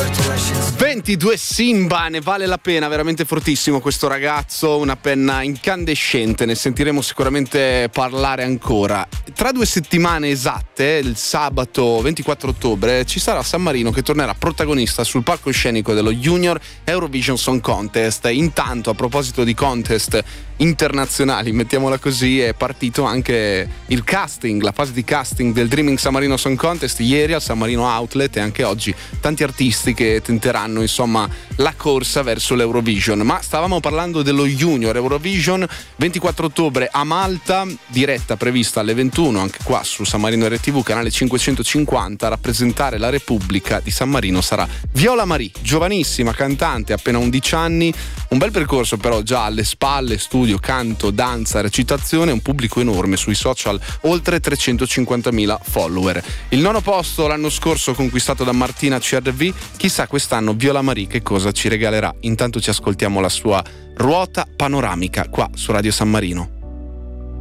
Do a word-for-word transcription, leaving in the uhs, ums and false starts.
ventidue Simba, ne vale la pena, veramente fortissimo questo ragazzo, una penna incandescente, ne sentiremo sicuramente parlare ancora. Tra due settimane esatte, il sabato ventiquattro ottobre, ci sarà San Marino che tornerà protagonista sul palcoscenico dello Junior Eurovision Song Contest. Intanto, a proposito di contest internazionali, mettiamola così, è partito anche il casting, la fase di casting del Dreaming San Marino Song Contest ieri al San Marino Outlet, e anche oggi tanti artisti che tenteranno insomma la corsa verso l'Eurovision. Ma stavamo parlando dello Junior Eurovision, ventiquattro ottobre a Malta, diretta prevista alle ventuno anche qua su San Marino R T V canale cinquecentocinquanta. A rappresentare la Repubblica di San Marino sarà Viola Marie, giovanissima cantante, appena undici anni, un bel percorso però già alle spalle, studio, canto, danza, recitazione, un pubblico enorme sui social, oltre trecentocinquantamila follower. Il nono posto l'anno scorso conquistato da Martina C R V, chissà quest'anno Viola Marie che cosa ci regalerà. Intanto ci ascoltiamo la sua ruota panoramica qua su Radio San Marino.